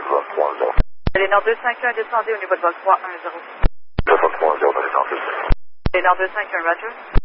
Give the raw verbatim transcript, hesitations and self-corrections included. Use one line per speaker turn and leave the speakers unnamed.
vol trois un zéro.
Lénard deux cinq un, descendez au niveau de vol trois un zéro.
deux trois un zéro, descendez.
Lénard deux cinq un, Roger.